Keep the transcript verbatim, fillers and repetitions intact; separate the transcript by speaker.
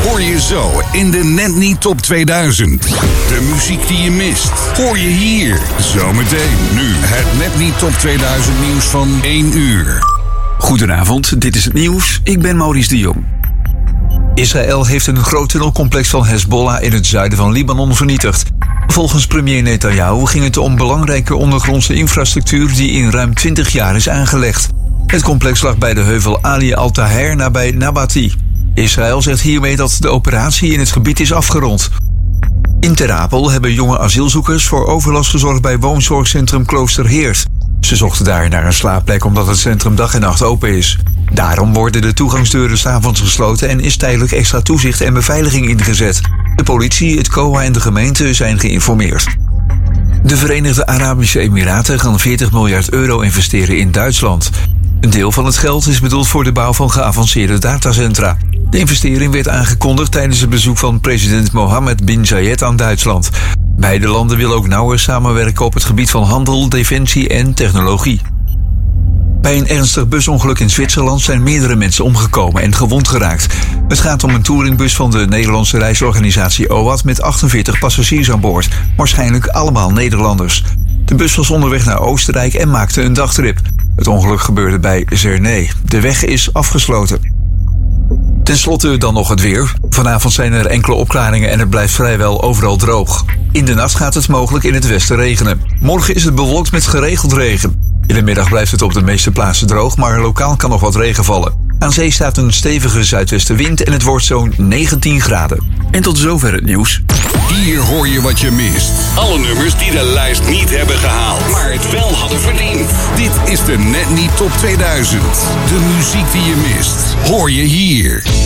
Speaker 1: hoor je zo in de Net Niet Top tweeduizend. De muziek die je mist, hoor je hier. Zometeen nu het Net Niet Top tweeduizend nieuws van één uur.
Speaker 2: Goedenavond, dit is het nieuws. Ik ben Maurice de Jong. Israël heeft een groot tunnelcomplex van Hezbollah in het zuiden van Libanon vernietigd. Volgens premier Netanyahu ging het om belangrijke ondergrondse infrastructuur die in ruim twintig jaar is aangelegd. Het complex lag bij de heuvel Ali al-Taher nabij Nabati. Israël zegt hiermee dat de operatie in het gebied is afgerond. In Ter Apel hebben jonge asielzoekers voor overlast gezorgd bij woonzorgcentrum Kloosterheerd. Ze zochten daar naar een slaapplek omdat het centrum dag en nacht open is. Daarom worden de toegangsdeuren 's avonds gesloten en is tijdelijk extra toezicht en beveiliging ingezet. De politie, het C O A en de gemeente zijn geïnformeerd. De Verenigde Arabische Emiraten gaan veertig miljard euro investeren in Duitsland. Een deel van het geld is bedoeld voor de bouw van geavanceerde datacentra. De investering werd aangekondigd tijdens het bezoek van president Mohammed bin Zayed aan Duitsland. Beide landen willen ook nauwer samenwerken op het gebied van handel, defensie en technologie. Bij een ernstig busongeluk in Zwitserland zijn meerdere mensen omgekomen en gewond geraakt. Het gaat om een touringbus van de Nederlandse reisorganisatie O A T met achtenveertig passagiers aan boord. Waarschijnlijk allemaal Nederlanders. De bus was onderweg naar Oostenrijk en maakte een dagtrip. Het ongeluk gebeurde bij Zernay. De weg is afgesloten. Ten slotte dan nog het weer. Vanavond zijn er enkele opklaringen en het blijft vrijwel overal droog. In de nacht gaat het mogelijk in het westen regenen. Morgen is het bewolkt met geregeld regen. In de middag blijft het op de meeste plaatsen droog, maar lokaal kan nog wat regen vallen. Aan zee staat een stevige zuidwestenwind en het wordt zo'n negentien graden. En tot zover het nieuws.
Speaker 1: Hier hoor je wat je mist. Alle nummers die de lijst niet hebben gehaald, maar het wel hadden verdiend. Dit is de Net Niet Top tweeduizend. De muziek die je mist, hoor je hier.